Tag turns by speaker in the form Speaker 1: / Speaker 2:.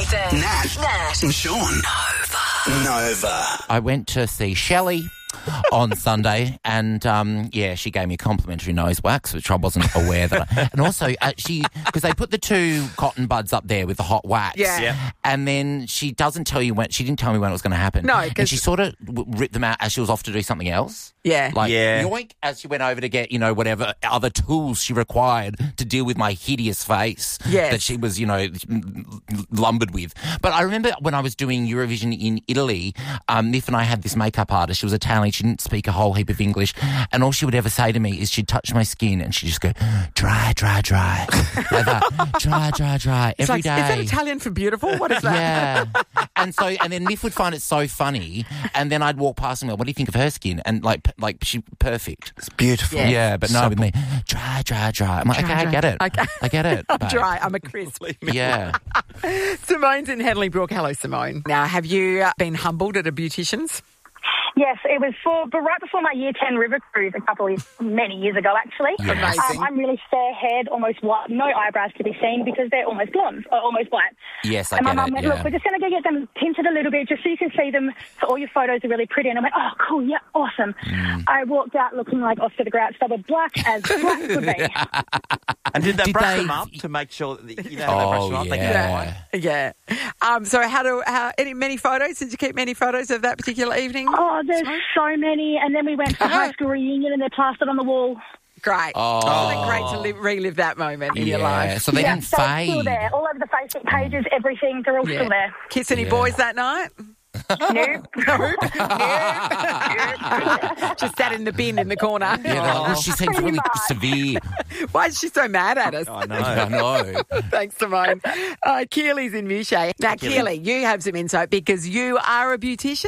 Speaker 1: Nathan.
Speaker 2: Nat. And Sean. Nova.
Speaker 3: I went to see Shelley on Sunday, and she gave me a complimentary nose wax, which I wasn't aware that. And also, because they put the 2 cotton buds up there with the hot wax, and then she didn't tell me when it was going to happen.
Speaker 4: No,
Speaker 3: and she sort of ripped them out as she was off to do something else.
Speaker 4: Yeah,
Speaker 3: yoink, as she went over to get whatever other tools she required to deal with my hideous face that she was lumbered with. But I remember when I was doing Eurovision in Italy, Nif and I had this makeup artist. She was Italian. She didn't speak a whole heap of English, and all she would ever say to me is she'd touch my skin and she'd just go, dry, dry, dry. Like that. Dry, dry, dry. Every day.
Speaker 4: Is that Italian for beautiful? What is that?
Speaker 3: Yeah. And then Nif would find it so funny, and then I'd walk past and go, what do you think of her skin? And like she's perfect.
Speaker 2: It's beautiful.
Speaker 3: Yeah, but no, with me, dry, dry, dry. I'm like, okay, I get it.
Speaker 4: Okay.
Speaker 3: I get it.
Speaker 4: I'm dry. I'm a crisp.
Speaker 3: Yeah.
Speaker 4: Simone's in Henley Brook. Hello, Simone. Now, have you been humbled at a beautician's?
Speaker 5: Yes, it was right before my Year 10 river cruise many years ago, actually.
Speaker 3: Yes.
Speaker 4: Amazing.
Speaker 5: I'm really fair-haired, almost white, no eyebrows to be seen because they're almost blonde or almost white.
Speaker 3: Yes, I
Speaker 5: and my
Speaker 3: get
Speaker 5: mum
Speaker 3: it,
Speaker 5: went,
Speaker 3: yeah.
Speaker 5: look, we're just going to get them tinted a little bit just so you can see them, so all your photos are really pretty. And I went, oh, cool, yeah, awesome. I walked out looking like Oscar the Grouch, so black as black could be.
Speaker 6: And did they brush them up to make sure that, they brush them up?
Speaker 3: Yeah.
Speaker 4: Yeah. So many photos? Did you keep many photos of that particular evening?
Speaker 5: Oh, there's so many. And then we went to high school reunion and they're plastered on the wall.
Speaker 4: Great.
Speaker 3: Oh.
Speaker 4: Isn't it great to relive that moment in your life?
Speaker 3: So they didn't
Speaker 5: so it's still
Speaker 3: fade.
Speaker 5: there. All over the Facebook pages, everything, they're all still there.
Speaker 4: Kiss any boys that night?
Speaker 5: Nope.
Speaker 4: Just sat in the bin in the corner.
Speaker 3: She seems really severe.
Speaker 4: Why is she so mad at us?
Speaker 6: I know.
Speaker 3: I know.
Speaker 4: Thanks, Simone. Keely's in Vishay. Now, Keely, you have some insight because you are a beautician.